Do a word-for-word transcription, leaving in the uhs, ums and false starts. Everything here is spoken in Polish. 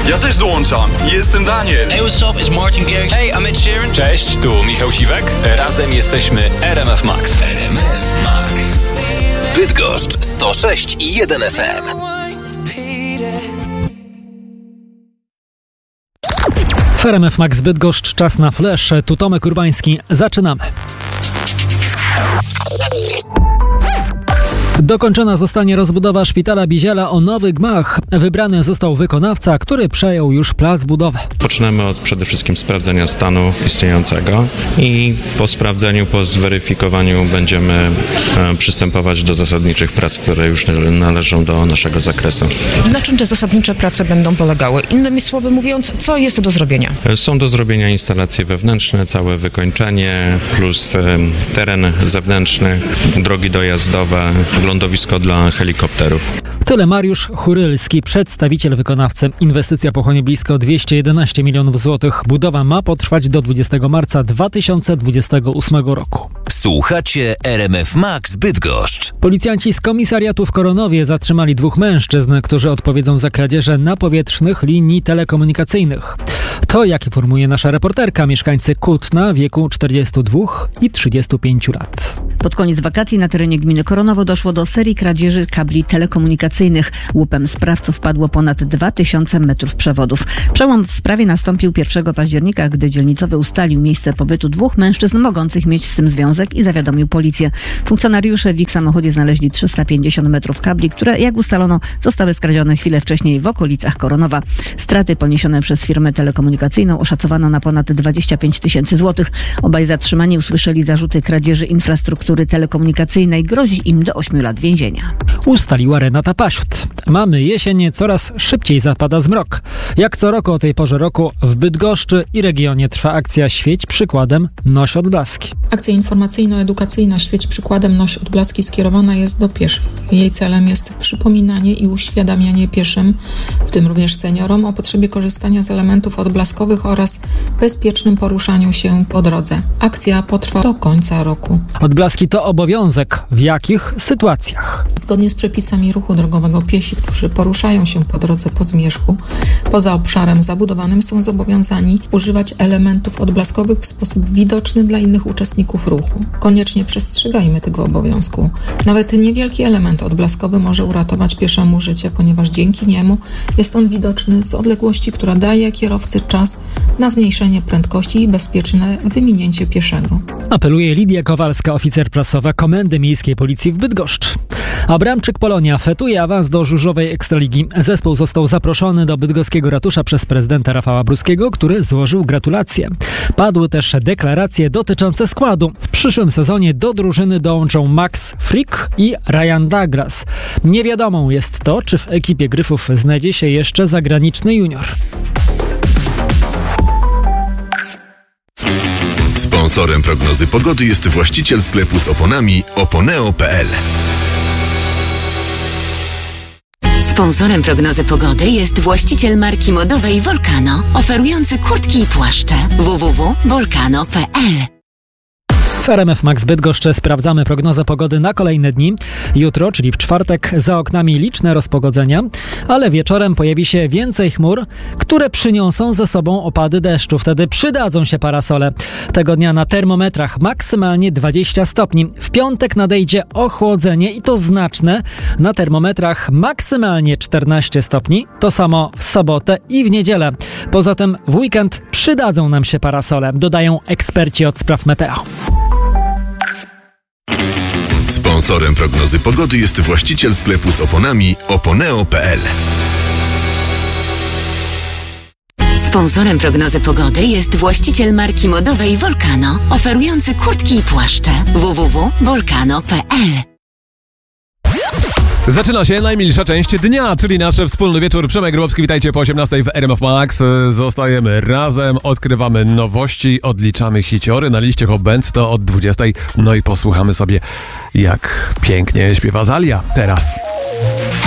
Ja też dołączam. Jestem Daniel. Hey, what's up? It's Martin Garrix. Hey, I'm Ed Sheeran. Cześć, tu Michał Siwek. Razem jesteśmy R M F Max. R M F Max. Bydgoszcz sto sześć i jeden F M. W R M F Max Bydgoszcz czas na flash. Tu Tomek Urbański. Zaczynamy. Dokończona zostanie rozbudowa szpitala Biziela o nowy gmach. Wybrany został wykonawca, który przejął już plac budowy. Poczynamy od przede wszystkim sprawdzenia stanu istniejącego i po sprawdzeniu, po zweryfikowaniu będziemy e, przystępować do zasadniczych prac, które już należą do naszego zakresu. Na czym te zasadnicze prace będą polegały? Innymi słowy mówiąc, co jest do zrobienia? Są do zrobienia instalacje wewnętrzne, całe wykończenie, plus e, teren zewnętrzny, drogi dojazdowe, lądowisko dla helikopterów. Tyle Mariusz Churylski, przedstawiciel wykonawcy. Inwestycja pochłonie blisko dwieście jedenaście milionów złotych. Budowa ma potrwać do dwudziestego marca dwa tysiące dwudziestego ósmego roku. Słuchacie R M F Max Bydgoszcz. Policjanci z komisariatu w Koronowie zatrzymali dwóch mężczyzn, którzy odpowiedzą za kradzieże napowietrznych linii telekomunikacyjnych. To, jak informuje nasza reporterka, mieszkańcy Kutna w wieku czterdziestu dwóch i trzydziestu pięciu lat. Pod koniec wakacji na terenie gminy Koronowo doszło do serii kradzieży kabli telekomunikacyjnych. Łupem sprawców padło ponad dwa tysiące metrów przewodów. Przełom w sprawie nastąpił pierwszego października, gdy dzielnicowy ustalił miejsce pobytu dwóch mężczyzn mogących mieć z tym związek i zawiadomił policję. Funkcjonariusze w ich samochodzie znaleźli trzysta pięćdziesiąt metrów kabli, które, jak ustalono, zostały skradzione chwilę wcześniej w okolicach Koronowa. Straty poniesione przez firmę telekomunikacyjną oszacowano na ponad dwadzieścia pięć tysięcy złotych. Obaj zatrzymani usłyszeli zarzuty kradzieży infrastruktury telekomunikacyjnej. Grozi im do ośmiu lat więzienia. Ustaliła Renata Pasiut. Mamy jesień, coraz szybciej zapada zmrok. Jak co roku o tej porze roku w Bydgoszczy i regionie trwa akcja Świeć przykładem, noś odblaski. Akcja informacyjno-edukacyjna Świeć przykładem, noś odblaski skierowana jest do pieszych. Jej celem jest przypominanie i uświadamianie pieszym, w tym również seniorom, o potrzebie korzystania z elementów odblaskowych oraz bezpiecznym poruszaniu się po drodze. Akcja potrwa do końca roku. Odblaski to obowiązek. W jakich sytuacjach? Zgodnie z przepisami ruchu drogowego piesi, którzy poruszają się po drodze po zmierzchu, poza obszarem zabudowanym, są zobowiązani używać elementów odblaskowych w sposób widoczny dla innych uczestników ruchu. Koniecznie przestrzegajmy tego obowiązku. Nawet niewielki element odblaskowy może uratować pieszemu życie, ponieważ dzięki niemu jest on widoczny z odległości, która daje kierowcy czas na zmniejszenie prędkości i bezpieczne wyminięcie pieszego. Apeluje Lidia Kowalska, oficer prasowa Komendy Miejskiej Policji w Bydgoszcz. Abramczyk Polonia fetuje awans do żużlowej Ekstraligi. Zespół został zaproszony do bydgoskiego ratusza przez prezydenta Rafała Bruskiego, który złożył gratulacje. Padły też deklaracje dotyczące składu. W przyszłym sezonie do drużyny dołączą Max Frick i Ryan Douglas. Niewiadomą jest to, czy w ekipie Gryfów znajdzie się jeszcze zagraniczny junior. Sponsorem prognozy pogody jest właściciel sklepu z oponami oponeo kropka p l. Sponsorem prognozy pogody jest właściciel marki modowej Volcano, oferujący kurtki i płaszcze. w w w kropka volcano kropka p l. W R M F Max Bydgoszcz sprawdzamy prognozę pogody na kolejne dni. Jutro, czyli w czwartek, za oknami liczne rozpogodzenia, ale wieczorem pojawi się więcej chmur, które przyniosą ze sobą opady deszczu. Wtedy przydadzą się parasole. Tego dnia na termometrach maksymalnie dwadzieścia stopni. W piątek nadejdzie ochłodzenie i to znaczne. Na termometrach maksymalnie czternaście stopni. To samo w sobotę i w niedzielę. Poza tym w weekend przydadzą nam się parasole, dodają eksperci od spraw meteo. Sponsorem prognozy pogody jest właściciel sklepu z oponami oponeo kropka p l. Sponsorem prognozy pogody jest właściciel marki modowej Volcano, oferujący kurtki i płaszcze. w w w kropka volcano kropka p l. Zaczyna się najmilsza część dnia, czyli nasz wspólny wieczór. Przemek Grybowski, witajcie po osiemnastej w R M F Max. Zostajemy razem, odkrywamy nowości, odliczamy hiciory na liście Hot Bands, to od dwudziestej. No i posłuchamy sobie, jak pięknie śpiewa Zalia teraz.